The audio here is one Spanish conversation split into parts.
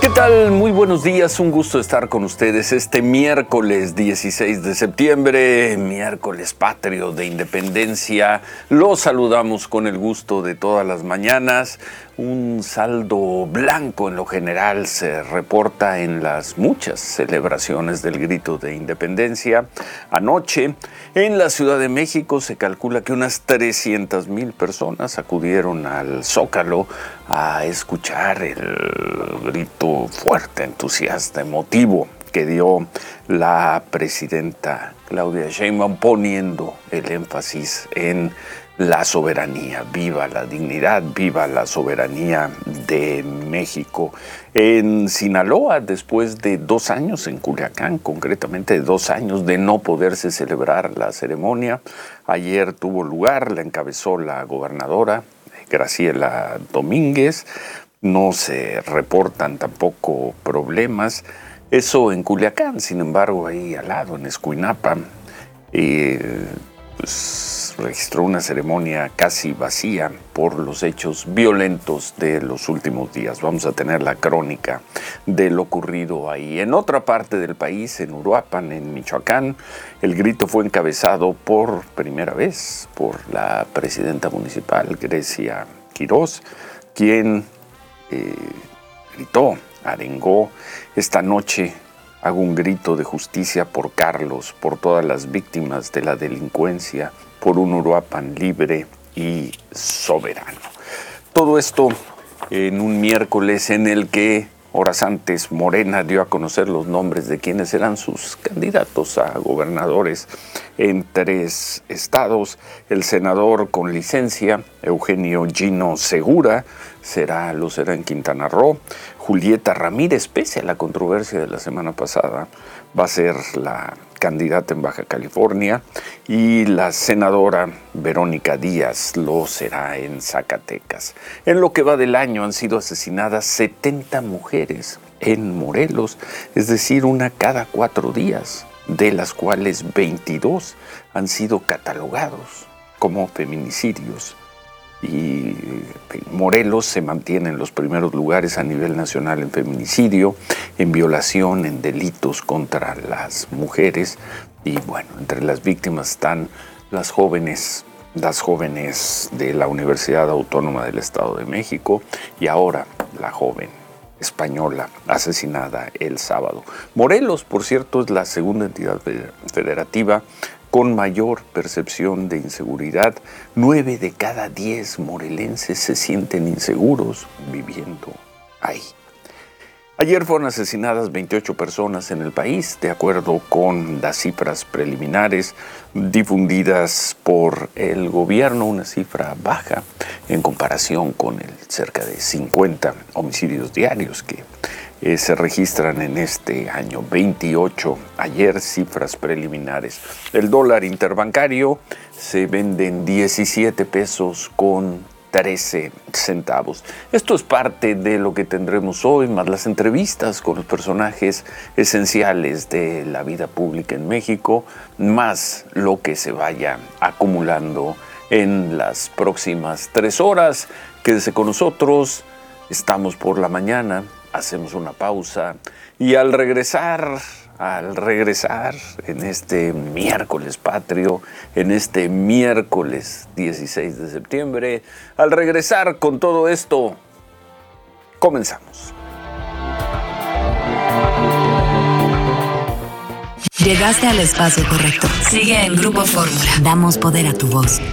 ¿Qué tal? Muy buenos días, un gusto estar con ustedes este miércoles 16 de septiembre, miércoles patrio de independencia. Los saludamos con el gusto de todas las mañanas. Un saldo blanco en lo general se reporta en las muchas celebraciones del grito de independencia. Anoche en la Ciudad de México se calcula que unas 300,000 personas acudieron al Zócalo a escuchar el grito fuerte, entusiasta, emotivo que dio la presidenta Claudia Sheinbaum, poniendo el énfasis en la soberanía. Viva la dignidad, viva la soberanía de México. En Sinaloa, después de 2 años, en Culiacán, concretamente 2 años de no poderse celebrar la ceremonia, ayer tuvo lugar, la encabezó la gobernadora Graciela Domínguez. No se reportan tampoco problemas. Eso en Culiacán, sin embargo, ahí al lado, en Escuinapa, pues registró una ceremonia casi vacía por los hechos violentos de los últimos días. Vamos a tener la crónica de lo ocurrido ahí. En otra parte del país, en Uruapan, en Michoacán, el grito fue encabezado por primera vez por la presidenta municipal, Grecia Quirós, quien gritó, arengó: esta noche hago un grito de justicia por Carlos, por todas las víctimas de la delincuencia, por un Uruapan libre y soberano. Todo esto en un miércoles en el que horas antes Morena dio a conocer los nombres de quienes serán sus candidatos a gobernadores en 3 estados. El senador con licencia, Eugenio Gino Segura, lo será en Quintana Roo. Julieta Ramírez, pese a la controversia de la semana pasada, va a ser la candidata en Baja California, y la senadora Verónica Díaz lo será en Zacatecas. En lo que va del año han sido asesinadas 70 mujeres en Morelos, es decir, una cada 4 días, de las cuales 22 han sido catalogados como feminicidios. Y Morelos se mantiene en los primeros lugares a nivel nacional en feminicidio, en violación, en delitos contra las mujeres. Y bueno, entre las víctimas están las jóvenes de la Universidad Autónoma del Estado de México, y ahora la joven española asesinada el sábado. Morelos, por cierto, es la segunda entidad federativa con mayor percepción de inseguridad. 9 de cada 10 morelenses se sienten inseguros viviendo ahí. Ayer fueron asesinadas 28 personas en el país, de acuerdo con las cifras preliminares difundidas por el gobierno, una cifra baja en comparación con el cerca de 50 homicidios diarios que se registran en este año. 28 ayer, cifras preliminares. El dólar interbancario se vende en 17 pesos con 13 centavos. Esto es parte de lo que tendremos hoy, más las entrevistas con los personajes esenciales de la vida pública en México, más lo que se vaya acumulando en las próximas 3 horas. Quédese con nosotros, estamos por la mañana. Hacemos una pausa y al regresar en este miércoles patrio, en este miércoles 16 de septiembre, al regresar con todo esto, comenzamos. Llegaste al espacio correcto. Sigue en Grupo Fórmula. Damos poder a tu voz.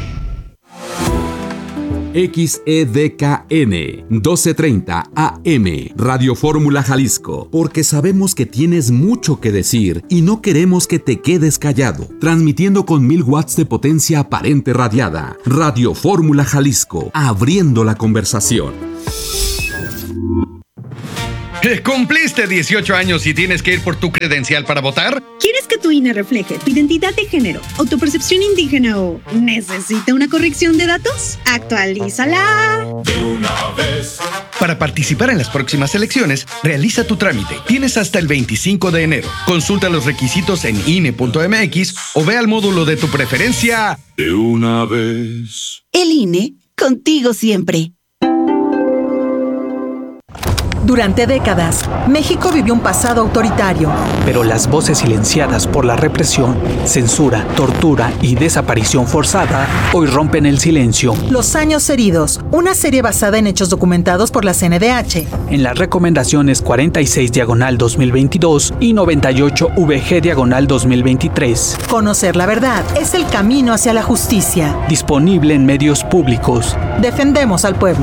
XEDKN 1230 AM Radio Fórmula Jalisco, porque sabemos que tienes mucho que decir y no queremos que te quedes callado. Transmitiendo con 1000 watts de potencia aparente radiada. Radio Fórmula Jalisco, abriendo la conversación. ¿Cumpliste 18 años y tienes que ir por tu credencial para votar? ¿Quieres que tu INE refleje tu identidad de género o tu percepción indígena o necesita una corrección de datos? ¡Actualízala! De una vez. Para participar en las próximas elecciones, realiza tu trámite. Tienes hasta el 25 de enero. Consulta los requisitos en INE.mx o ve al módulo de tu preferencia. De una vez. El INE, contigo siempre. Durante décadas, México vivió un pasado autoritario. Pero las voces silenciadas por la represión, censura, tortura y desaparición forzada hoy rompen el silencio. Los años heridos, una serie basada en hechos documentados por la CNDH. En las recomendaciones 46/2022 y 98/VG/2023. Conocer la verdad es el camino hacia la justicia. Disponible en medios públicos. Defendemos al pueblo.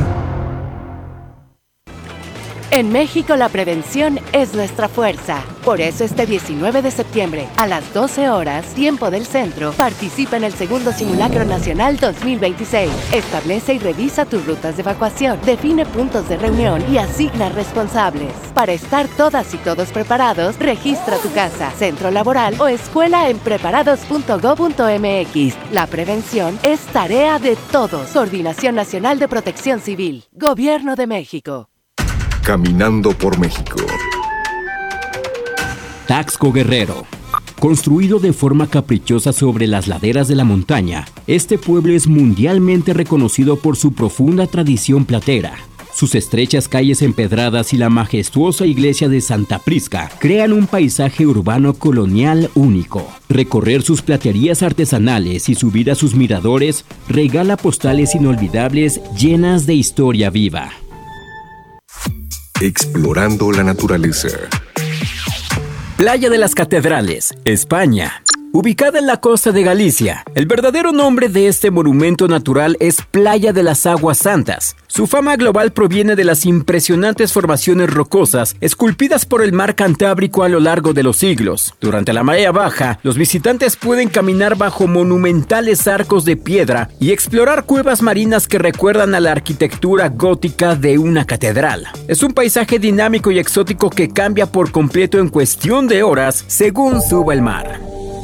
En México la prevención es nuestra fuerza. Por eso este 19 de septiembre, a las 12 horas, tiempo del centro, participa en el segundo Simulacro Nacional 2026. Establece y revisa tus rutas de evacuación, define puntos de reunión y asigna responsables. Para estar todas y todos preparados, registra tu casa, centro laboral o escuela en preparados.go.mx. La prevención es tarea de todos. Coordinación Nacional de Protección Civil. Gobierno de México. Caminando por México. Taxco Guerrero. Construido de forma caprichosa sobre las laderas de la montaña, este pueblo es mundialmente reconocido por su profunda tradición platera. Sus estrechas calles empedradas y la majestuosa iglesia de Santa Prisca crean un paisaje urbano colonial único. Recorrer sus platerías artesanales y subir a sus miradores regala postales inolvidables llenas de historia viva. Explorando la naturaleza. Playa de las Catedrales, España. Ubicada en la costa de Galicia, el verdadero nombre de este monumento natural es Playa de las Aguas Santas. Su fama global proviene de las impresionantes formaciones rocosas esculpidas por el mar Cantábrico a lo largo de los siglos. Durante la marea baja, los visitantes pueden caminar bajo monumentales arcos de piedra y explorar cuevas marinas que recuerdan a la arquitectura gótica de una catedral. Es un paisaje dinámico y exótico que cambia por completo en cuestión de horas según suba el mar.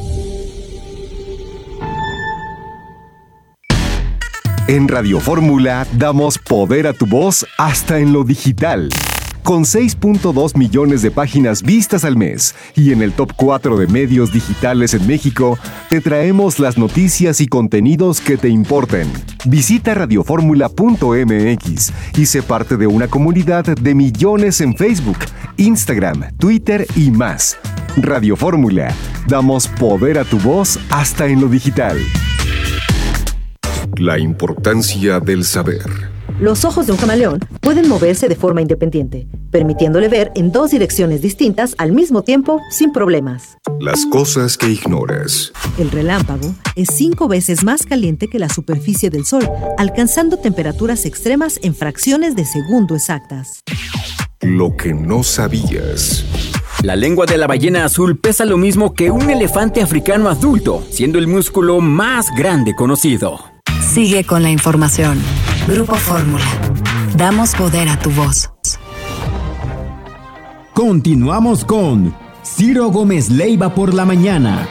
En Radio Fórmula damos poder a tu voz hasta en lo digital. Con 6.2 millones de páginas vistas al mes y en el top 4 de medios digitales en México, te traemos las noticias y contenidos que te importen. Visita radioformula.mx y sé parte de una comunidad de millones en Facebook, Instagram, Twitter y más. Radio Fórmula, damos poder a tu voz hasta en lo digital. La importancia del saber. Los ojos de un camaleón pueden moverse de forma independiente, permitiéndole ver en dos direcciones distintas al mismo tiempo sin problemas. Las cosas que ignoras. El relámpago es 5 veces más caliente que la superficie del Sol, alcanzando temperaturas extremas en fracciones de segundo exactas. Lo que no sabías. La lengua de la ballena azul pesa lo mismo que un elefante africano adulto, siendo el músculo más grande conocido. Sigue con la información. Grupo Fórmula. Damos poder a tu voz. Continuamos con Ciro Gómez Leiva por la mañana.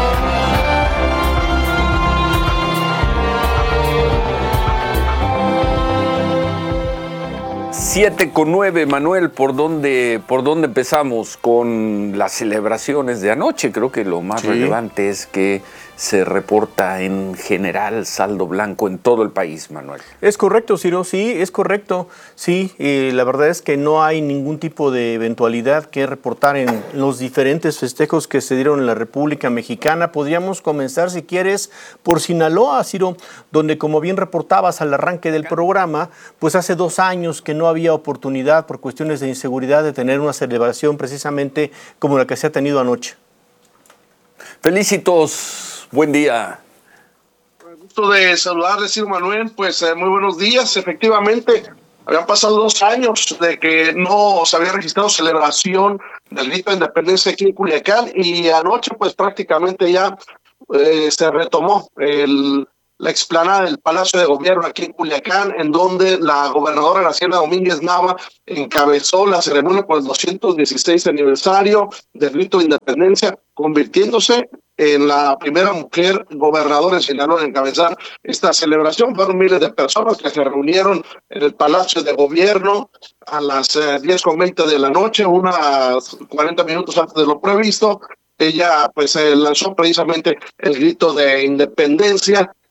7:09, Manuel, ¿por dónde empezamos? Con las celebraciones de anoche. Creo que lo más relevante es que se reporta en general saldo blanco en todo el país, Manuel. Es correcto, Ciro, sí, es correcto. Sí, la verdad es que no hay ningún tipo de eventualidad que reportar en los diferentes festejos que se dieron en la República Mexicana. Podríamos comenzar, si quieres, por Sinaloa, Ciro, donde, como bien reportabas al arranque del programa, pues hace 2 años que no había oportunidad por cuestiones de inseguridad de tener una celebración precisamente como la que se ha tenido anoche. Felicitos. Buen día. Gusto de saludarles, Ciro Manuel. Pues muy buenos días. Efectivamente, habían pasado 2 años de que no se había registrado celebración del grito de independencia aquí en Culiacán, y anoche pues prácticamente ya se retomó la explanada del Palacio de Gobierno aquí en Culiacán, en donde la gobernadora Graciela Domínguez Nava encabezó la ceremonia por el 216 aniversario del grito de independencia, convirtiéndose en la primera mujer gobernadora en Sinaloa en encabezar esta celebración. Fueron miles de personas que se reunieron en el Palacio de Gobierno a las 10:20 de la noche, unas 40 minutos antes de lo previsto. Ella pues lanzó precisamente el grito de independencia,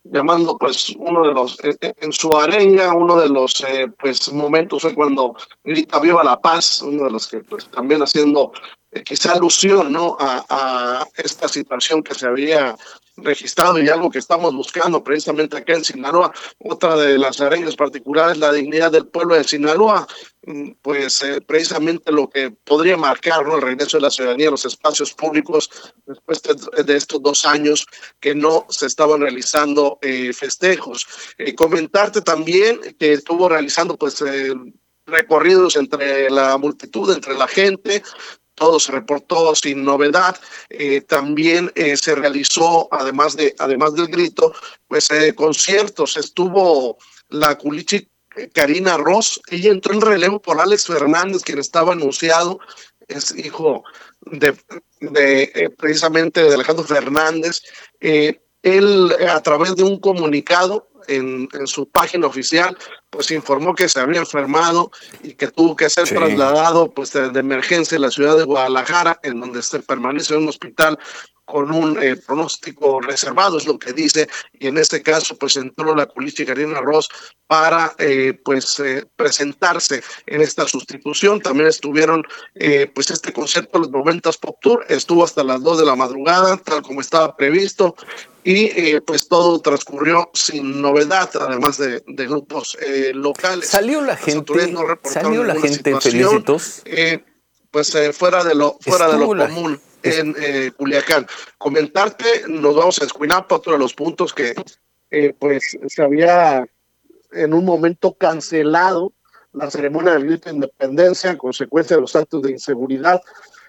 llamando pues uno de los, en su arenga, uno de los pues momentos fue cuando grita Viva la Paz, uno de los que pues también haciendo quizá alusión, ¿no?, a esta situación que se había registrado y algo que estamos buscando precisamente acá en Sinaloa. Otra de las arengas particulares, la dignidad del pueblo de Sinaloa, pues precisamente lo que podría marcar, ¿no?, el regreso de la ciudadanía a los espacios públicos después de estos 2 años que no se estaban realizando festejos. Comentarte también que estuvo realizando pues recorridos entre la multitud, entre la gente. Todo se reportó sin novedad. También se realizó, además del grito, pues conciertos. Estuvo la culichi Karina Ross. Ella entró en relevo por Alex Fernández, quien estaba anunciado. Es hijo precisamente de Alejandro Fernández. Él, a través de un comunicado en su página oficial, pues informó que se había enfermado y que tuvo que ser trasladado pues de emergencia a la ciudad de Guadalajara, en donde se permanece en un hospital con un pronóstico reservado, es lo que dice, y en este caso pues entró la culichi Karina Ross para presentarse en esta sustitución. También estuvieron pues este concierto Los 90s Pop Tour, estuvo hasta las 2 de la madrugada, tal como estaba previsto, y pues todo transcurrió sin novedad, además de grupos locales. ¿Salió la gente, Felicitos? Pues fuera de lo común en Culiacán. Comentarte, nos vamos a Escuinapa, otro de los puntos que pues se había en un momento cancelado la ceremonia del grito de independencia a consecuencia de los actos de inseguridad.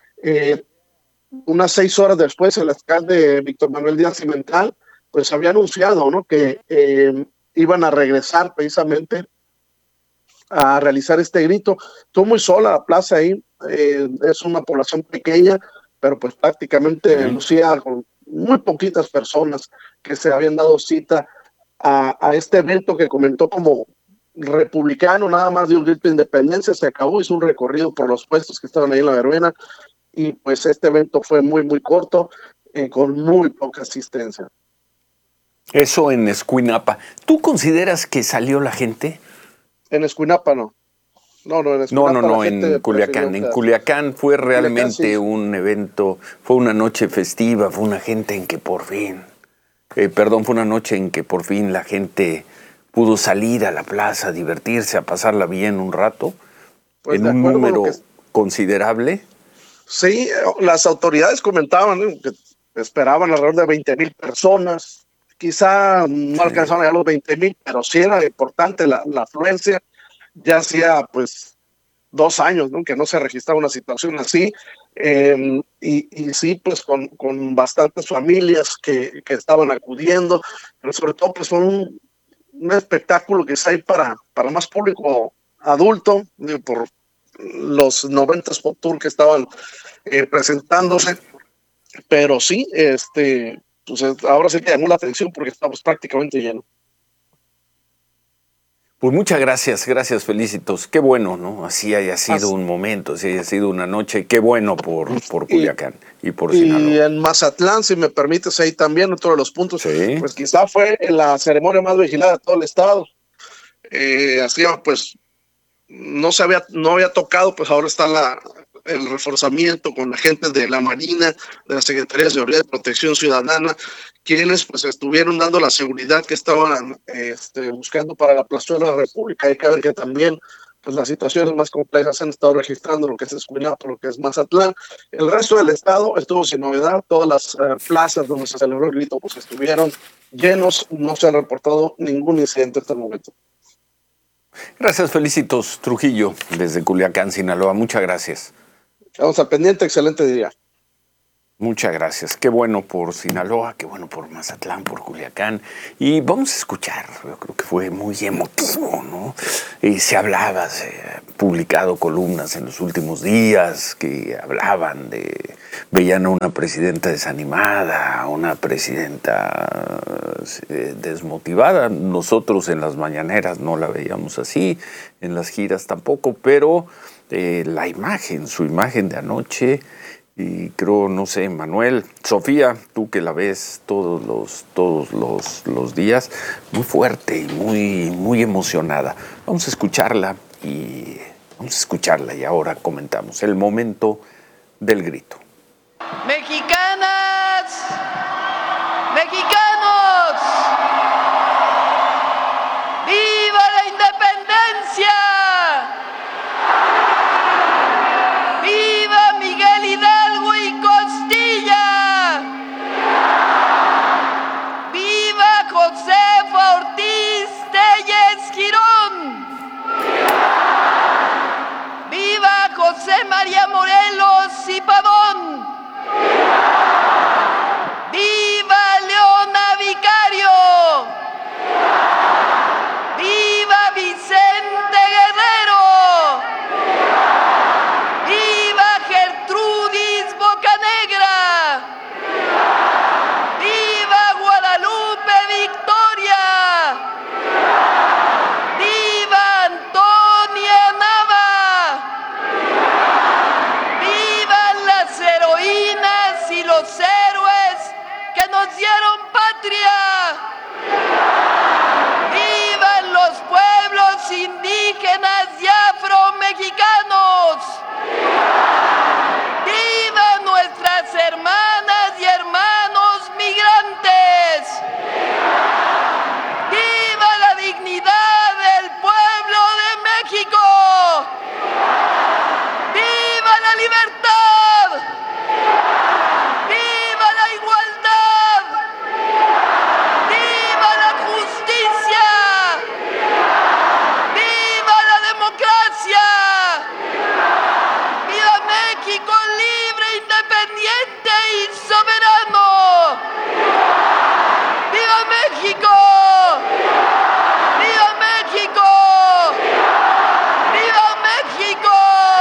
Unas 6 horas después, el alcalde Víctor Manuel Díaz Cimental pues había anunciado, ¿no?, que iban a regresar precisamente a realizar este grito. Estuvo muy sola la plaza ahí, es una población pequeña, pero pues prácticamente lucía con muy poquitas personas que se habían dado cita a este evento que comentó como republicano, nada más de un grito de independencia. Se acabó, hizo un recorrido por los puestos que estaban ahí en la verbena, y pues este evento fue muy, muy corto, con muy poca asistencia. Eso en Escuinapa. ¿Tú consideras que salió la gente? En Escuinapa no. No, en Escuinapa no, en Culiacán. En Culiacán fue realmente un evento, fue una noche festiva, fue una gente en que por fin, fue una noche en que por fin la gente pudo salir a la plaza, a divertirse, a pasarla bien un rato, pues en un número considerable. Sí, las autoridades comentaban, ¿no?, que esperaban alrededor de 20,000 personas. Quizá no alcanzaron a llegar los 20,000, pero sí era importante la afluencia. Ya hacía pues 2 años, ¿no?, que no se registraba una situación así, y sí, pues con bastantes familias que estaban acudiendo, pero sobre todo pues fue un espectáculo que hay para más público adulto, por los 90s Pop Tour que estaban presentándose, pero sí, pues ahora sí que llamó la atención porque estamos prácticamente llenos. Pues muchas gracias, Felicitos. Qué bueno, ¿no? Así haya sido un momento, así haya sido una noche. Qué bueno por Culiacán y por Sinaloa. Y en Mazatlán, si me permites, ahí también otro de los puntos, pues quizá fue la ceremonia más vigilada de todo el estado. Así pues no había tocado, pues ahora está el reforzamiento con la gente de la Marina, de la Secretaría de Seguridad y Protección Ciudadana, quienes pues estuvieron dando la seguridad que estaban buscando para la plazuela de la República. Hay que ver que también pues las situaciones más complejas se han estado registrando, lo que es Escuinapa, lo que es Mazatlán. El resto del estado estuvo sin novedad, todas las plazas donde se celebró el grito pues estuvieron llenos, no se ha reportado ningún incidente hasta el momento. Gracias, Felicitos. Trujillo, desde Culiacán, Sinaloa. Muchas gracias. Vamos al pendiente, excelente día. Muchas gracias. Qué bueno por Sinaloa, qué bueno por Mazatlán, por Culiacán. Y vamos a escuchar, yo creo que fue muy emotivo, ¿no? Se hablaba, se han publicado columnas en los últimos días que hablaban veían a una presidenta desanimada, a una presidenta desmotivada. Nosotros en las mañaneras no la veíamos así, en las giras tampoco, pero su imagen de anoche Y creo, no sé, Manuel, Sofía, tú que la ves todos los días, muy fuerte y muy emocionada. Vamos a escucharla y ahora comentamos el momento del grito. Mexicanas, mexicanos, ¡viva la independencia! ¡Viva Miguel Hidalgo y Costilla! ¡Viva Josefa Ortiz Telles Girón! ¡Viva José María Morelos y Pavón! ¡Viva Leona Vicario! ¡Viva Vicente Guerrero! ¡Viva Gertrudis Bocanegra! ¡Viva Guadalupe Victoria! ¡Viva Antonia Nava! ¡Vivan las heroínas y los héroes que nos dieron patria! ¡Vivan los pueblos indígenas y afromexicanos! ¡Vivan nuestras hermanas y hermanos migrantes! ¡Viva la dignidad del pueblo de México! ¡Viva la libertad! ¡Viva la igualdad! ¡Viva la justicia! ¡Viva la democracia! ¡Viva México libre, independiente y soberano! ¡Viva México! ¡Viva México! ¡Viva México!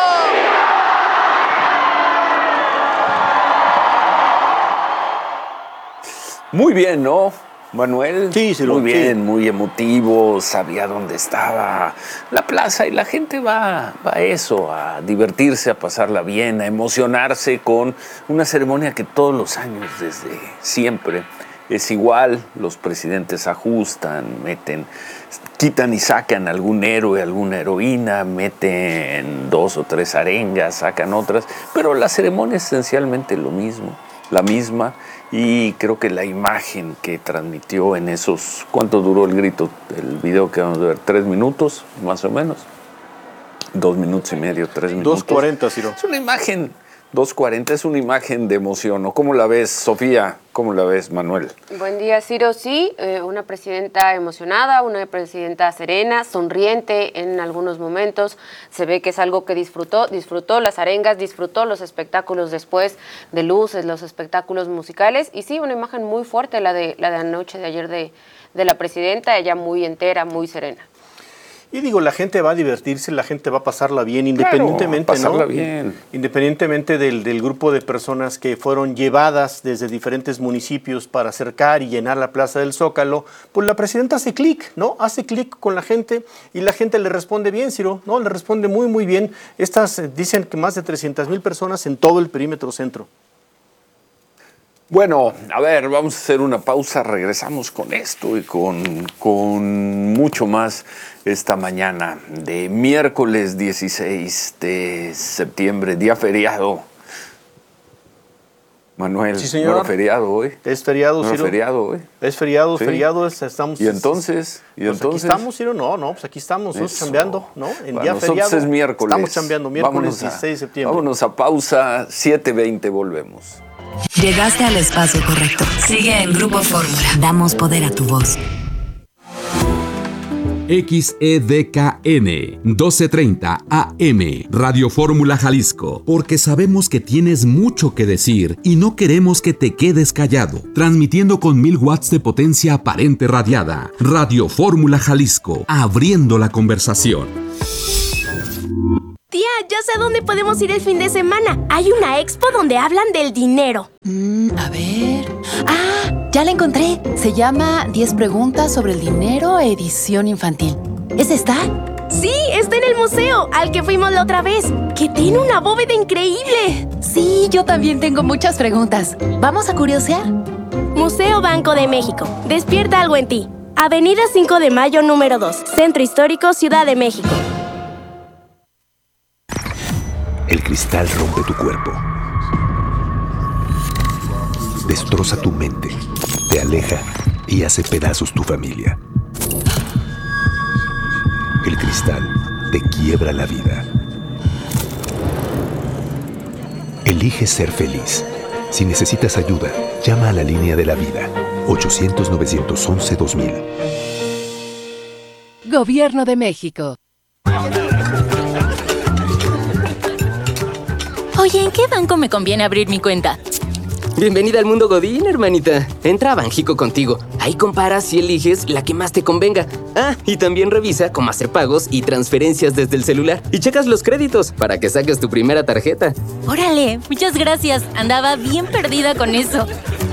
Muy bien, ¿no, Manuel? Sí, muy bien, muy emotivo, sabía dónde estaba la plaza y la gente va a eso, a divertirse, a pasarla bien, a emocionarse con una ceremonia que todos los años, desde siempre, es igual. Los presidentes ajustan, quitan y sacan algún héroe, alguna heroína, meten 2 o 3 arengas, sacan otras, pero la ceremonia es esencialmente la misma, y creo que la imagen que transmitió en esos, ¿cuánto duró el grito? El video que vamos a ver, 3 minutos, más o menos, 2 minutos y medio, 3 minutos. 2:40, Ciro. Es una imagen, 2:40, es una imagen de emoción, ¿no? ¿Cómo la ves, Sofía? ¿Cómo la ves, Manuel? Buen día, Ciro. Sí, una presidenta emocionada, una presidenta serena, sonriente en algunos momentos. Se ve que es algo que disfrutó las arengas, disfrutó los espectáculos después de luces, los espectáculos musicales. Y sí, una imagen muy fuerte, la de anoche, de ayer de la presidenta, ella muy entera, muy serena. Y digo, la gente va a divertirse, la gente va a pasarla bien, independientemente, claro, pasarla ¿no? bien. Independientemente del grupo de personas que fueron llevadas desde diferentes municipios para acercar y llenar la Plaza del Zócalo, pues la presidenta hace clic, ¿no? Hace clic con la gente y la gente le responde bien, Ciro, ¿no? Le responde muy, muy bien. Dicen que más de 300,000 personas en todo el perímetro centro. Bueno, a ver, vamos a hacer una pausa, regresamos con esto y con mucho más esta mañana de miércoles 16 de septiembre, día feriado. Manuel, sí, señor. ¿No era feriado hoy? Es feriado, ¿No Ciro. ¿No era feriado hoy? Es feriado, ¿Sí? feriado, estamos... ¿Y entonces? Pues aquí estamos, Ciro, no, pues aquí estamos, chambeando, ¿no? En día feriado. Es miércoles. Estamos chambeando, miércoles 16 de septiembre. Vámonos a pausa, 7:20, volvemos. Llegaste al espacio correcto. Sigue en Grupo Fórmula. Damos poder a tu voz. XEDKN 1230 AM Radio Fórmula Jalisco, porque sabemos que tienes mucho que decir y no queremos que te quedes callado. Transmitiendo con 1000 watts de potencia aparente radiada. Radio Fórmula Jalisco, abriendo la conversación. Tía, ya sé a dónde podemos ir el fin de semana. Hay una expo donde hablan del dinero. A ver... ¡Ah! Ya la encontré. Se llama 10 preguntas sobre el dinero, edición infantil. ¿Es esta? Sí, está en el museo, al que fuimos la otra vez, que tiene una bóveda increíble. Sí, yo también tengo muchas preguntas. ¿Vamos a curiosear? Museo Banco de México. Despierta algo en ti. Avenida 5 de Mayo, número 2. Centro Histórico, Ciudad de México. El cristal rompe tu cuerpo. Destroza tu mente. Te aleja y hace pedazos tu familia. El cristal te quiebra la vida. Elige ser feliz. Si necesitas ayuda, llama a la línea de la vida. 800-911-2000. Gobierno de México. Oye, ¿en qué banco me conviene abrir mi cuenta? Bienvenida al mundo Godín, hermanita. Entra a Banjico contigo. Ahí comparas y eliges la que más te convenga. Ah, y también revisa cómo hacer pagos y transferencias desde el celular. Y checas los créditos para que saques tu primera tarjeta. Órale, muchas gracias. Andaba bien perdida con eso.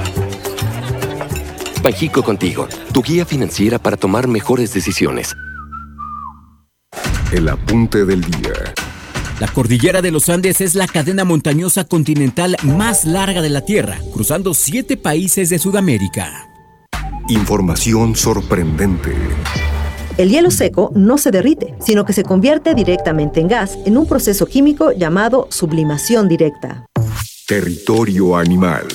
Banjico contigo, tu guía financiera para tomar mejores decisiones. El apunte del día. La cordillera de los Andes es la cadena montañosa continental más larga de la Tierra, cruzando 7 países de Sudamérica. Información sorprendente. El hielo seco no se derrite, sino que se convierte directamente en gas en un proceso químico llamado sublimación directa. Territorio animal.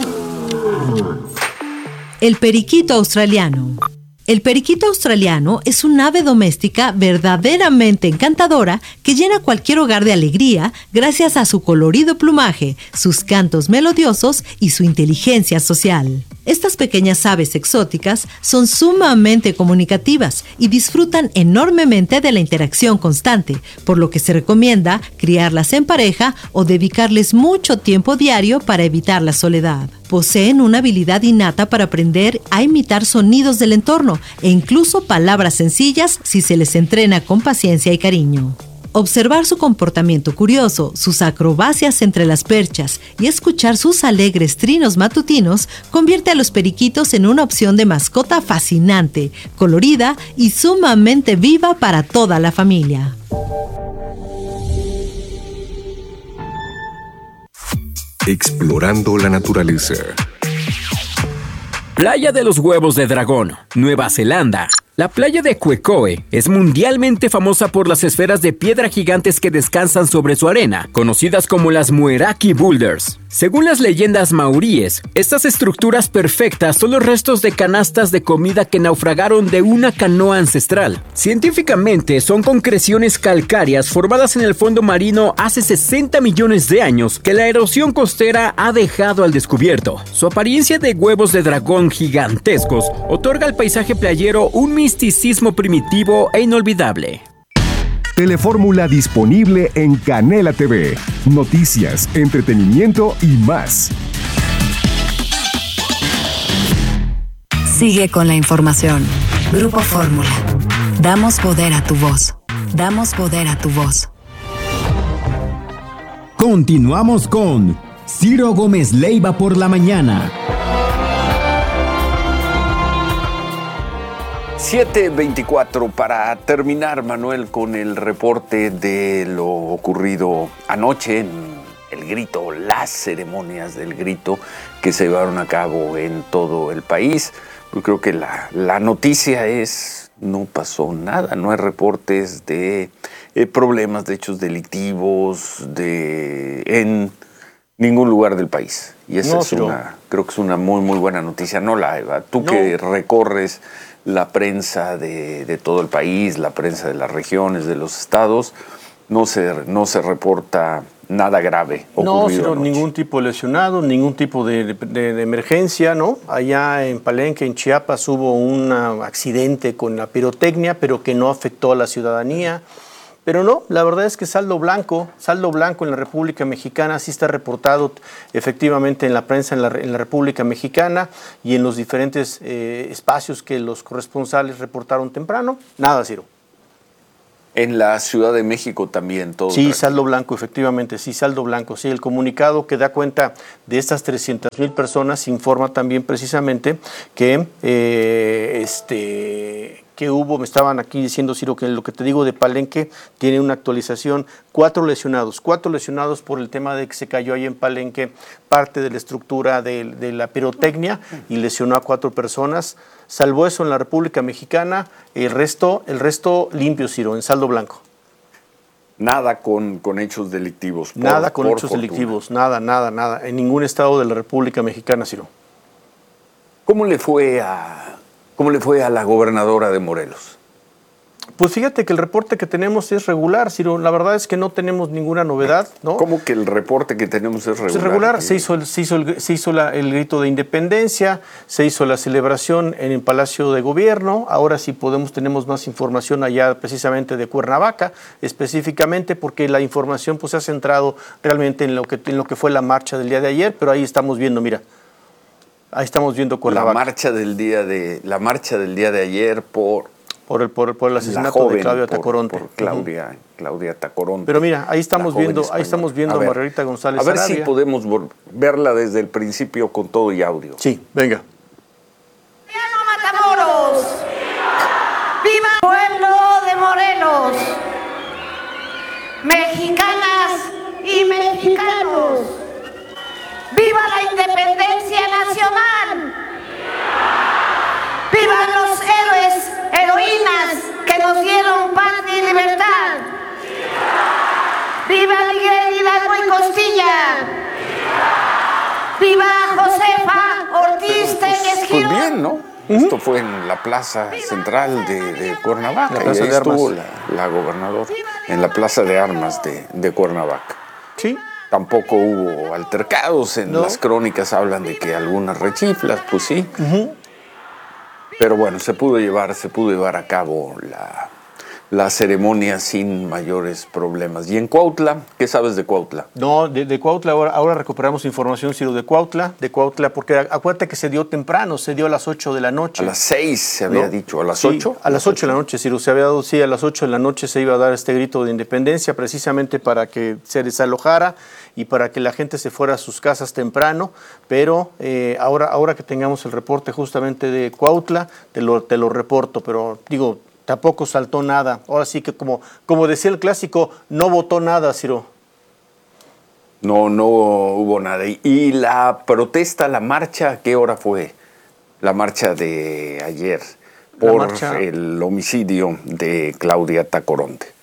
El periquito australiano. El periquito australiano es un ave doméstica verdaderamente encantadora que llena cualquier hogar de alegría gracias a su colorido plumaje, sus cantos melodiosos y su inteligencia social. Estas pequeñas aves exóticas son sumamente comunicativas y disfrutan enormemente de la interacción constante, por lo que se recomienda criarlas en pareja o dedicarles mucho tiempo diario para evitar la soledad. Poseen una habilidad innata para aprender a imitar sonidos del entorno e incluso palabras sencillas si se les entrena con paciencia y cariño. Observar su comportamiento curioso, sus acrobacias entre las perchas y escuchar sus alegres trinos matutinos convierte a los periquitos en una opción de mascota fascinante, colorida y sumamente viva para toda la familia. Explorando la naturaleza. Playa de los Huevos de Dragón, Nueva Zelanda. La playa de Quecoe es mundialmente famosa por las esferas de piedra gigantes que descansan sobre su arena, conocidas como las Mueraki Boulders. Según las leyendas maoríes, estas estructuras perfectas son los restos de canastas de comida que naufragaron de una canoa ancestral. Científicamente, son concreciones calcáreas formadas en el fondo marino hace 60 millones de años que la erosión costera ha dejado al descubierto. Su apariencia de huevos de dragón gigantescos otorga al paisaje playero un misticismo primitivo e inolvidable. Telefórmula disponible en Canela TV. Noticias, entretenimiento y más. Sigue con la información. Grupo Fórmula. Damos poder a tu voz. Damos poder a tu voz. Continuamos con Ciro Gómez Leiva por la mañana. 7:24 para terminar, Manuel, con el reporte de lo ocurrido anoche en el grito, las ceremonias del grito que se llevaron a cabo en todo el país. Yo creo que la noticia es, no pasó nada, no hay reportes de problemas, de hechos delictivos en ningún lugar del país. Y esa creo que es una muy, muy buena noticia, ¿no, Eva? Tú que recorres la prensa de todo el país, la prensa de las regiones, de los estados, no se reporta nada grave ocurrido. No, ningún tipo de lesionado, ningún tipo de emergencia, ¿no? Allá en Palenque, en Chiapas, hubo un accidente con la pirotecnia, pero que no afectó a la ciudadanía. Pero no, la verdad es que saldo blanco en la República Mexicana, sí está reportado efectivamente en la prensa en la República Mexicana y en los diferentes espacios que los corresponsales reportaron temprano. Nada, Ciro. En la Ciudad de México también todo. Sí, saldo blanco, efectivamente, sí, saldo blanco. Sí, el comunicado que da cuenta de estas 300,000 personas informa también precisamente que que hubo, me estaban aquí diciendo, Ciro, que lo que te digo de Palenque tiene una actualización, 4 lesionados por el tema de que se cayó ahí en Palenque parte de la estructura de la pirotecnia y lesionó a 4 personas. Salvo eso en la República Mexicana, el resto limpio, Ciro, en saldo blanco. Nada con hechos delictivos. Nada con hechos delictivos, nada, en ningún estado de la República Mexicana, Ciro. ¿Cómo le fue a la gobernadora de Morelos? Pues fíjate que el reporte que tenemos es regular, Ciro. La verdad es que no tenemos ninguna novedad, ¿no? ¿Cómo que el reporte que tenemos es regular? Es regular. Se hizo el grito de independencia, se hizo la celebración en el Palacio de Gobierno. Ahora sí tenemos más información allá precisamente de Cuernavaca, específicamente porque la información pues se ha centrado realmente en lo que fue la marcha del día de ayer, pero ahí estamos viendo, mira. Ahí estamos viendo Cuernavaca. La marcha del día de ayer por el asesinato de Claudia Tacoronte. Por Claudia Tacoronte. Pero mira, ahí estamos viendo a Margarita González Arabia. A ver si podemos verla desde el principio con todo y audio. Sí, venga. ¡Viva Matamoros! ¡Viva el pueblo de Morelos! Mexicanas y mexicanos, ¡viva la independencia nacional! ¡Vivan los héroes, heroínas que nos dieron patria y libertad! ¡Viva Miguel Hidalgo y Costilla! ¡Viva Josefa Ortiz Tellez Girón! Pues bien, ¿no? Esto fue en la plaza central de Cuernavaca. Y ahí estuvo la gobernadora en la plaza de armas de Cuernavaca. Sí. Tampoco hubo altercados. En las crónicas hablan de que algunas rechiflas, pues sí. Pero bueno, se pudo llevar a cabo la ceremonia sin mayores problemas. ¿Y en Cuautla? ¿Qué sabes de Cuautla? No, de Cuautla ahora recuperamos información, Ciro, de Cuautla, porque acuérdate que se dio temprano, se dio a las 8 de la noche. A las 6 se había dicho, ¿a las 8? A las 8 de la noche, Ciro, se había dado, a las 8 de la noche se iba a dar este grito de independencia, precisamente para que se desalojara y para que la gente se fuera a sus casas temprano, pero ahora que tengamos el reporte justamente de Cuautla, te lo reporto, pero digo, tampoco saltó nada. Ahora sí que como decía el clásico, no votó nada, Ciro. No hubo nada. ¿Y la protesta, la marcha, a qué hora fue? La marcha de ayer por el homicidio de Claudia Tacoronte.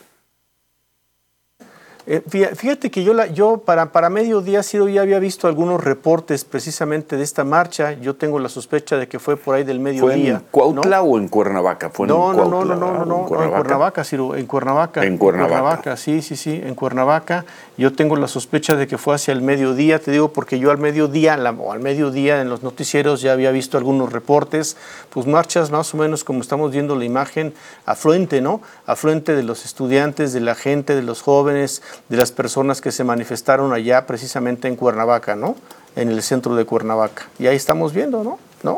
Fíjate que yo para mediodía, Ciro, ya había visto algunos reportes precisamente de esta marcha. Yo tengo la sospecha de que fue por ahí del mediodía. ¿Fue en Cuautla o en Cuernavaca? No, en Cuernavaca, Ciro, en Cuernavaca. En Cuernavaca. Sí, en Cuernavaca. Yo tengo la sospecha de que fue hacia el mediodía, te digo, porque yo al mediodía en los noticieros ya había visto algunos reportes, pues marchas más o menos como estamos viendo la imagen, afluente, ¿no? Afluente de los estudiantes, de la gente, de los jóvenes, de las personas que se manifestaron allá precisamente en Cuernavaca, ¿no? En el centro de Cuernavaca. Y ahí estamos viendo, ¿no?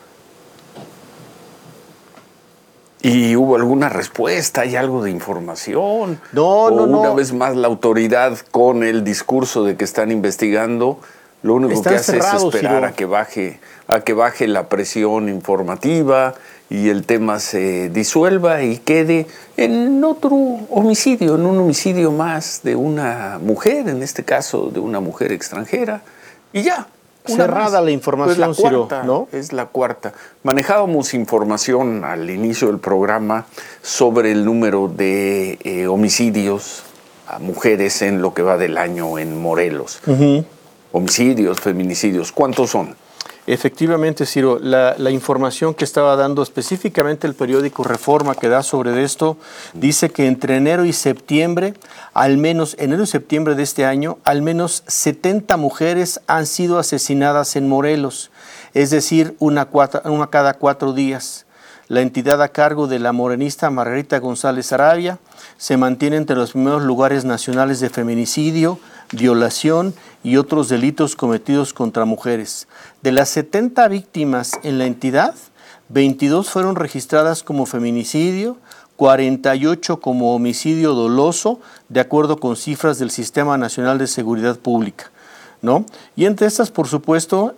¿Y hubo alguna respuesta? ¿Hay algo de información? No. Una vez más la autoridad con el discurso de que están investigando, lo único que hace es esperar a que baje la presión informativa y el tema se disuelva y quede en otro homicidio, en un homicidio más de una mujer, en este caso de una mujer extranjera, y ya. Cerrada la información, Ciro, ¿no? Es la cuarta. Manejábamos información al inicio del programa sobre el número de homicidios a mujeres en lo que va del año en Morelos. Homicidios, feminicidios, ¿cuántos son? Efectivamente, Ciro, la información que estaba dando específicamente el periódico Reforma que da sobre esto, dice que entre enero y septiembre de este año, al menos 70 mujeres han sido asesinadas en Morelos, es decir, una cada 4 días. La entidad a cargo de la morenista Margarita González Arabia se mantiene entre los primeros lugares nacionales de feminicidio, violación y otros delitos cometidos contra mujeres. De las 70 víctimas en la entidad, 22 fueron registradas como feminicidio, 48 como homicidio doloso, de acuerdo con cifras del Sistema Nacional de Seguridad Pública, ¿no? Y entre estas, por supuesto,